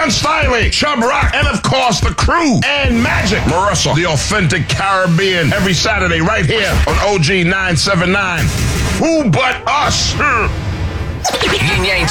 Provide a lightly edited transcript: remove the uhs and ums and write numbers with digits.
Leon Stiley, Chub Rock, and of course the crew and Magic Marissa, the authentic Caribbean, every Saturday right here on OG 979. Who but us? Yin Yang